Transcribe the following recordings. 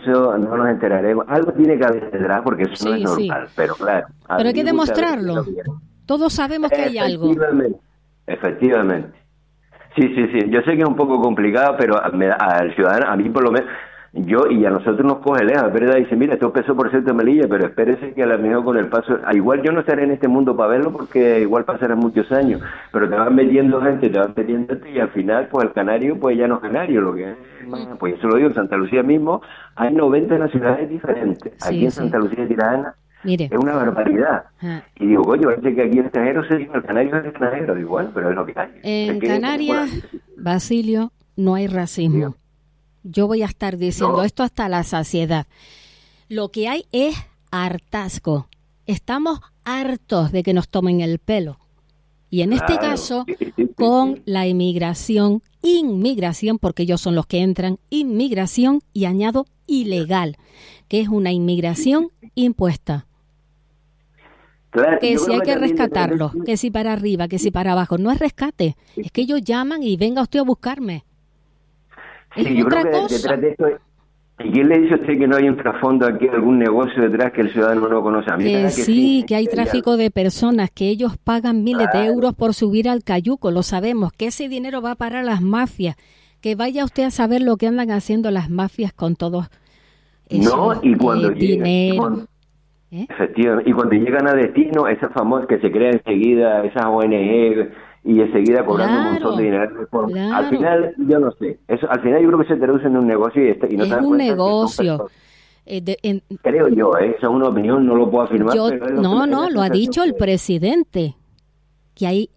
eso no nos enteraremos. Algo tiene que haber detrás porque eso no es normal, pero claro. Pero hay que demostrarlo. Todos sabemos que hay algo. Efectivamente. Sí. Yo sé que es un poco complicado, pero al ciudadano, a mí por lo menos, yo y a nosotros nos coge lejos, ¿verdad? Dice, mira, esto empezó por cierto Melilla, pero espérese que a lo mejor con el paso, igual yo no estaré en este mundo para verlo porque igual pasarán muchos años, pero te van metiendo gente, y al final, pues el canario, pues ya no es canario, lo que es, pues eso lo digo, en Santa Lucía mismo hay 90 nacionalidades diferentes. Aquí en Santa Lucía de Tirana, mire, es una barbaridad. Y digo, coño, parece que aquí en extranjero se dice el canario es extranjero, igual, pero es lo que hay. En Canarias, Basilio, no hay racismo. Yo voy a estar diciendo esto hasta la saciedad. Lo que hay es hartazgo. Estamos hartos de que nos tomen el pelo. Y en este caso, con la inmigración, porque ellos son los que entran, inmigración y añado ilegal, que es una inmigración impuesta. Claro, que si hay que rescatarlos, que si para arriba, que si para abajo. No es rescate, es que ellos llaman y venga usted a buscarme. Sí, yo creo que detrás de esto, ¿y quién le dice a usted que no hay un trasfondo aquí, algún negocio detrás que el ciudadano no conoce? A mí que hay tráfico de personas, que ellos pagan miles de euros por subir al cayuco, lo sabemos, que ese dinero va para las mafias, que vaya usted a saber lo que andan haciendo las mafias con todos esos dinero. Efectivamente, y cuando llegan a destino, esas famosas que se crean enseguida, esas ONG, y enseguida cobrando un montón de dinero. Al final, yo no sé. Eso, al final yo creo que se traduce en un negocio y no es un negocio. Creo yo, esa es una opinión, no lo puedo afirmar. Lo ha dicho el presidente, que hay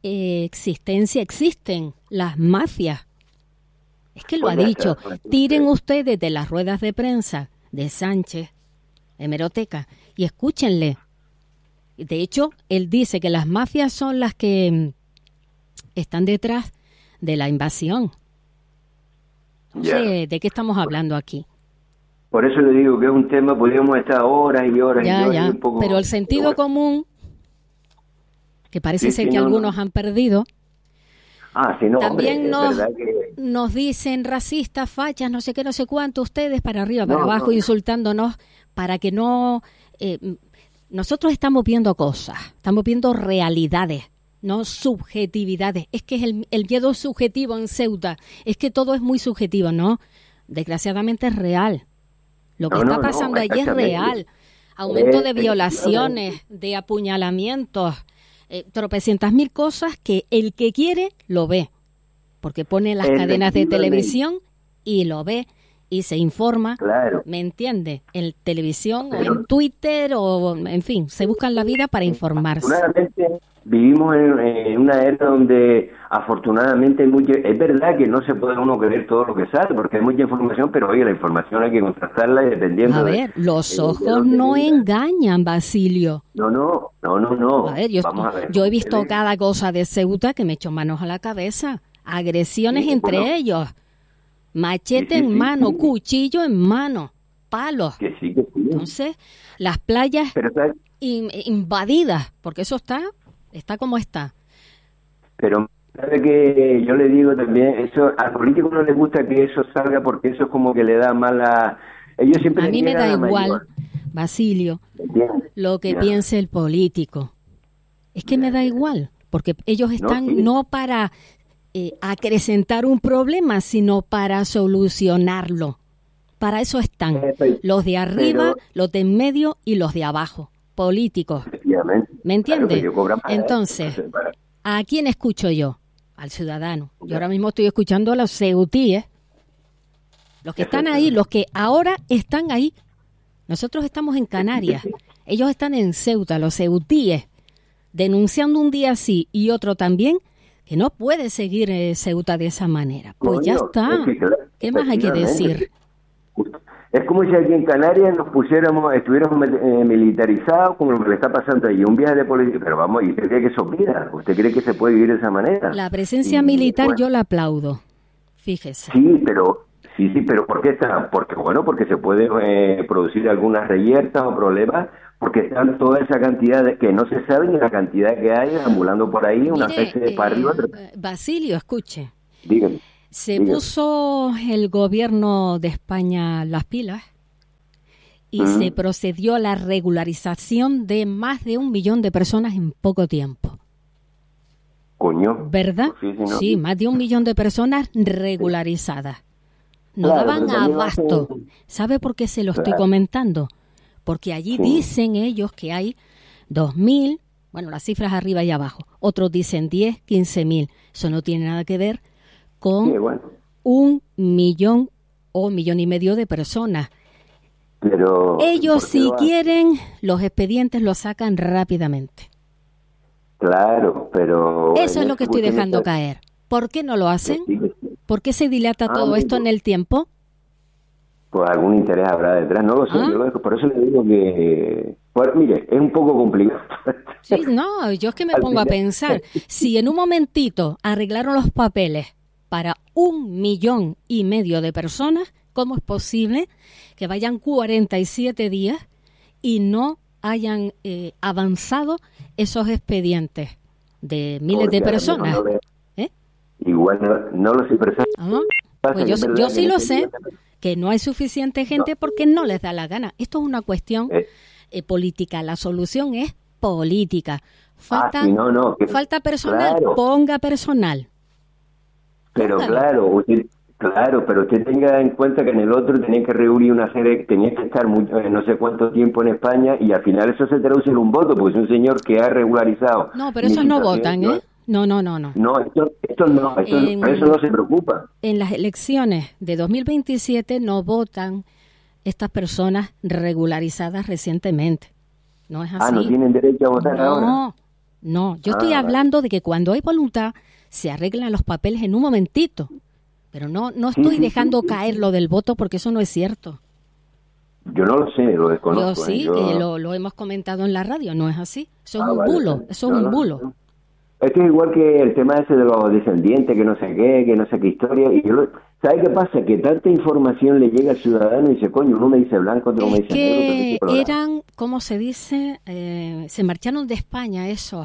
existen las mafias. Es que lo ha dicho. Tiren ustedes de las ruedas de prensa de Sánchez, hemeroteca, y escúchenle. De hecho, él dice que las mafias son las que están detrás de la invasión. No sé de qué estamos hablando aquí. Por eso le digo que es un tema, podríamos estar horas y horas y horas. Y un poco, pero el sentido común, que parece ser que algunos han perdido, también nos dicen racistas, fachas, no sé qué, no sé cuánto, ustedes para arriba, para abajo, insultándonos, para que no... nosotros estamos viendo cosas, estamos viendo realidades, no subjetividades. Es que es el miedo subjetivo en Ceuta, es que todo es muy subjetivo, ¿no? Desgraciadamente es real. Lo que está pasando allí es real. Aumento de violaciones, de apuñalamientos, tropecientas mil cosas que el que quiere lo ve, porque pone las cadenas de televisión y lo ve y se informa, ¿me entiende? En televisión o en Twitter o en fin, se buscan la vida para informarse. Vivimos en una era donde afortunadamente es verdad que no se puede uno creer todo lo que sale porque hay mucha información, pero oye, la información hay que contrastarla y dependiendo. A ver, los ojos no engañan, Basilio. No. A ver, yo he visto cada cosa de Ceuta que me echo manos a la cabeza, agresiones entre ellos, machete en mano, cuchillo en mano, palos. Que sí. Entonces, las playas invadidas, porque eso está como está. Pero sabe que yo le digo también, eso al político no le gusta que eso salga porque eso es como que le da mala... Ellos siempre a mí me da igual, Basilio, lo que piense el político. Es que me da igual, porque ellos están no para acrecentar un problema, sino para solucionarlo. Para eso están los de arriba, los de en medio y los de abajo, políticos. ¿Me entiende? Entonces, ¿a quién escucho yo? Al ciudadano. Yo ahora mismo estoy escuchando a los ceutíes, los que están ahí, los que ahora están ahí. Nosotros estamos en Canarias, ellos están en Ceuta, los ceutíes, denunciando un día sí y otro también, que no puede seguir Ceuta de esa manera. Pues ya está. ¿Qué más hay que decir? Es como si aquí en Canarias estuviéramos militarizados, como lo que le está pasando allí, un viaje de policía. Pero vamos, ¿y usted cree que eso mira? ¿Usted cree que se puede vivir de esa manera? La presencia militar yo la aplaudo, fíjese. Sí, pero ¿por qué está? Porque se puede producir algunas reyertas o problemas, porque están toda esa cantidad que no se sabe ni la cantidad que hay ambulando por ahí, una especie de para arriba. Basilio, escuche. Dígame. ¿Se puso el gobierno de España las pilas? y se procedió a la regularización de más de 1 millón de personas en poco tiempo. Coño. ¿Verdad? Pues sí, ¿no? Sí, más de 1 millón de personas regularizadas. No daban abasto. ¿Sabe por qué se lo estoy comentando? Porque allí dicen ellos que hay 2.000, bueno, las cifras arriba y abajo. Otros dicen 10, 15.000. Eso no tiene nada que ver con 1 millón o 1,5 millones de personas. Pero ellos, si quieren, los expedientes los sacan rápidamente. Claro, pero... Eso es lo que estoy dejando caer. ¿Por qué no lo hacen? ¿Por qué se dilata todo esto en el tiempo? Pues algún interés habrá detrás, no lo sé. Yo por eso le digo que... Pues, mire, es un poco complicado. Sí, no, yo es que me pongo a pensar, si en un momentito arreglaron los papeles para 1,5 millones de personas, ¿cómo es posible que vayan 47 días y no hayan avanzado esos expedientes de miles de personas? Igual no lo sé, pero pues yo sí lo sé, que no hay suficiente gente porque no les da la gana. Esto es una cuestión política, la solución es política. Falta personal, ponga personal. Pero pero usted tenga en cuenta que en el otro tenía que reunir una serie, tenía que estar no sé cuánto tiempo en España y al final eso se traduce en un voto, porque es un señor que ha regularizado. No, pero esos no votan, ¿eh? No. No, esto no, eso no se preocupa. En las elecciones de 2027 no votan estas personas regularizadas recientemente. No es así. No tienen derecho a votar ahora. No, yo estoy hablando de que cuando hay voluntad se arreglan los papeles en un momentito. Pero no estoy dejando caer lo del voto porque eso no es cierto. Yo no lo sé, lo desconozco. Yo sí, que lo hemos comentado en la radio, no es así. Eso es un bulo, eso es un bulo. Esto es igual que el tema ese de los descendientes, que no sé qué historia. Y ¿sabe qué pasa? Que tanta información le llega al ciudadano y dice, coño, uno me dice blanco, otro me dice negro. Que eran, ¿cómo se dice? Se marcharon de España esos.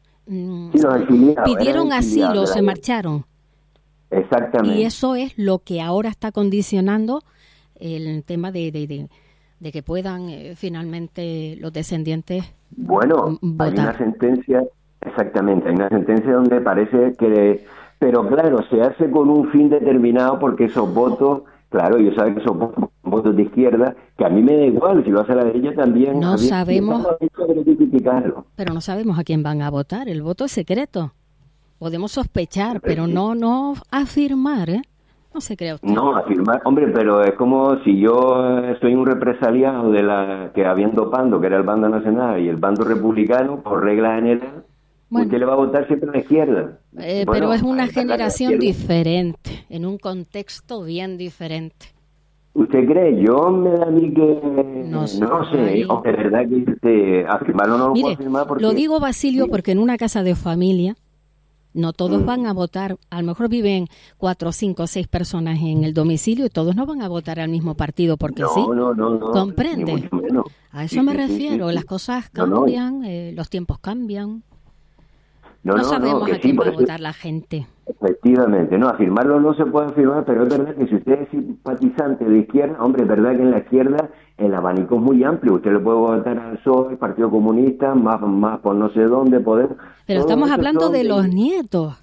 Pidieron asilo, se marcharon. Exactamente. Y eso es lo que ahora está condicionando el tema de que puedan finalmente los descendientes votar. Hay una sentencia, exactamente, hay una sentencia donde parece que, pero claro, se hace con un fin determinado porque esos votos, claro, ellos saben que son votos de izquierda, que a mí me da igual, si lo hace la de ella también. No sabemos, pero no sabemos a quién van a votar, el voto es secreto. Podemos sospechar, pero no afirmar, ¿eh? No se crea usted. No, afirmar, hombre, pero es como si yo soy un represaliado de la que habiendo bando, que era el bando nacional, y el bando republicano, por regla general, usted le va a votar siempre a la izquierda. Pero es una generación diferente, en un contexto bien diferente. ¿Usted cree? Yo me da a mí que... No sé, de verdad que afirmarlo no lo puedo afirmar porque... Lo digo, Basilio, porque en una casa de familia no todos van a votar, a lo mejor viven 4, 5, 6 personas en el domicilio y todos no van a votar al mismo partido porque No. ¿Comprende? A eso me refiero, las cosas cambian, los tiempos cambian. No sabemos a quién va a votar la gente. Efectivamente, afirmarlo no se puede afirmar, pero es verdad que si usted es simpatizante de izquierda, hombre, es verdad que en la izquierda el abanico es muy amplio. Usted le puede votar al PSOE, Partido Comunista, más por no sé dónde, Podemos. Pero estamos hablando de los nietos.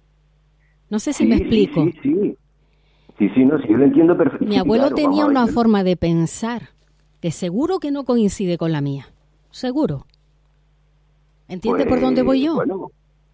No sé si me explico. Sí, yo lo entiendo perfectamente. Mi abuelo tenía una forma de pensar que seguro que no coincide con la mía. Seguro. ¿Entiende por dónde voy yo? Bueno,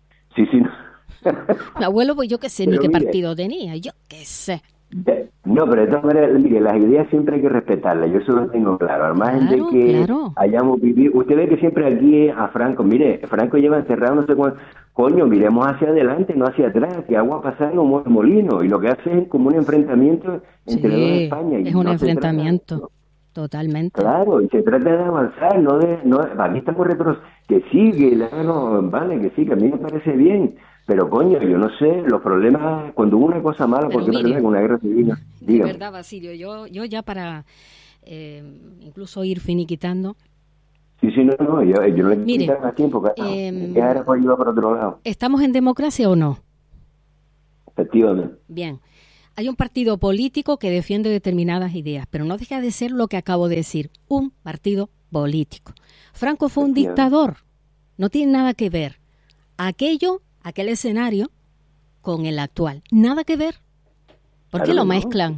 Mi abuelo, pues yo qué sé, ni qué partido tenía, yo qué sé. No, pero de todas maneras, mire, las ideas siempre hay que respetarlas, yo eso lo tengo claro. Al margen de que hayamos vivido, usted ve que siempre aquí a Franco, mire, Franco lleva encerrado no sé cuánto, coño, miremos hacia adelante, no hacia atrás, que agua pasar no mueve molino, y lo que hace es como un enfrentamiento entre los de España. Es un enfrentamiento. Totalmente. Claro, y se trata de avanzar, aquí estamos que sí, que sí, que a mí me parece bien, pero coño, yo no sé, los problemas, cuando hubo una cosa mala, porque es verdad que una guerra civil. De verdad, Basilio, yo ya para incluso ir finiquitando. Sí, yo no le quiero quitar más tiempo, ya era por ir por otro lado. ¿Estamos en democracia o no? Efectivamente. Bien. hay un partido político que defiende determinadas ideas, pero no deja de ser lo que acabo de decir, un partido político. Franco fue un dictador, no tiene nada que ver aquel escenario con el actual, nada que ver. ¿Por qué lo mezclan?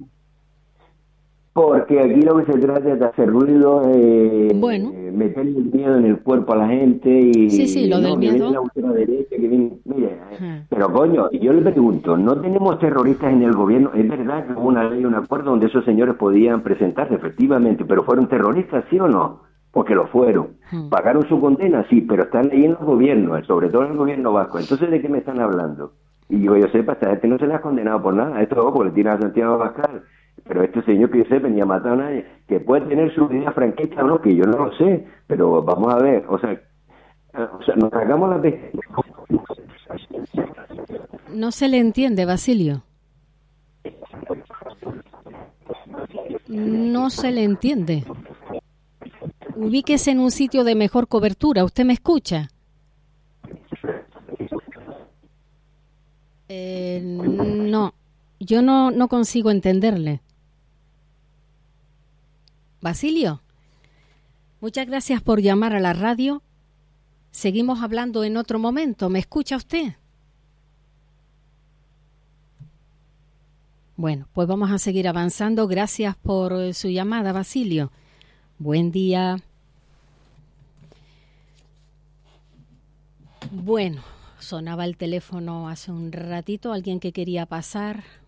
Porque aquí lo que se trata es de hacer ruido, meter el miedo en el cuerpo a la gente y sí, lo del miedo. Que viene la ultraderecha, que viene, mire, pero coño, yo le pregunto, ¿no tenemos terroristas en el gobierno? Es verdad que hubo una ley, un acuerdo donde esos señores podían presentarse, efectivamente, pero ¿fueron terroristas, sí o no? Porque lo fueron. ¿Pagaron su condena? Sí, pero están ahí en los gobiernos, sobre todo en el gobierno vasco. Entonces, ¿de qué me están hablando? Y yo sepa, esta gente no se le ha condenado por nada. Esto ojo, le tiran a Santiago Abascal. Pero este señor que yo sepa ni ha matado a nadie, que puede tener su vida franquista o no, que yo no lo sé, pero vamos a ver, o sea nos hagamos la vez. No se le entiende, Basilio. No se le entiende. Ubíquese en un sitio de mejor cobertura. ¿Usted me escucha? No, yo no consigo entenderle. Basilio, muchas gracias por llamar a la radio. Seguimos hablando en otro momento. ¿Me escucha usted? Bueno, pues vamos a seguir avanzando. Gracias por su llamada, Basilio. Buen día. Bueno, sonaba el teléfono hace un ratito. Alguien que quería pasar.